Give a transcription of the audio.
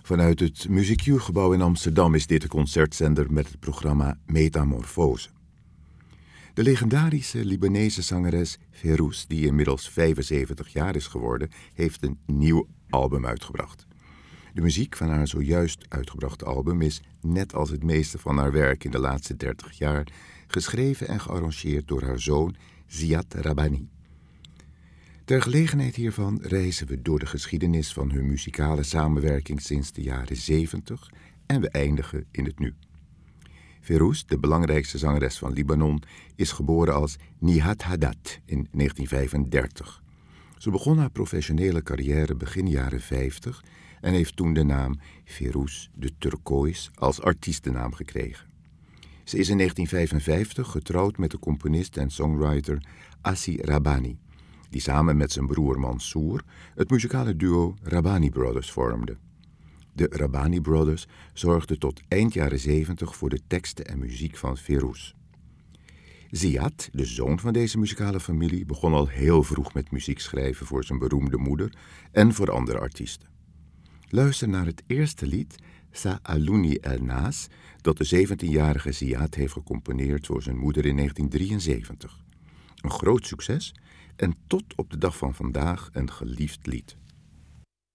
Vanuit het Music Q-gebouw in Amsterdam is dit de concertzender met het programma Metamorfose. De legendarische Libanese zangeres Fairouz, die inmiddels 75 jaar is geworden, heeft een nieuw album uitgebracht. De muziek van haar zojuist uitgebrachte album is, net als het meeste van haar werk in de laatste 30 jaar, geschreven en gearrangeerd door haar zoon Ziad Rabbani. Ter gelegenheid hiervan reizen we door de geschiedenis van hun muzikale samenwerking sinds de jaren 70 en we eindigen in het nu. Fairouz, de belangrijkste zangeres van Libanon, is geboren als Nihat Haddad in 1935. Ze begon haar professionele carrière begin jaren 50 en heeft toen de naam Fairouz de Turkoois als artiestennaam gekregen. Ze is in 1955 getrouwd met de componist en songwriter Assi Rabbani, die samen met zijn broer Mansour het muzikale duo Rabbani Brothers vormde. De Rabbani Brothers zorgden tot eind jaren 70 voor de teksten en muziek van Fairouz. Ziad, de zoon van deze muzikale familie, begon al heel vroeg met muziek schrijven voor zijn beroemde moeder en voor andere artiesten. Luister naar het eerste lied, Sa'alouni El Nas, dat de 17-jarige Ziad heeft gecomponeerd voor zijn moeder in 1973. Een groot succes en tot op de dag van vandaag een geliefd lied.